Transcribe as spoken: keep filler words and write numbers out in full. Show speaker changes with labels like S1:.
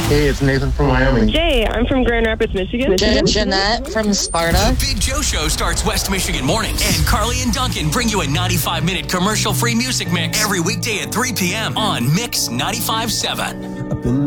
S1: Hey, it's Nathan from Wyoming.
S2: Jay, I'm from Grand Rapids, Michigan.
S3: Jan- Jeanette from Sparta.
S4: The Big Joe Show starts West Michigan mornings, and Carly and Duncan bring you a ninety-five minute commercial-free music mix every weekday at three p.m. on Mix ninety-five point seven.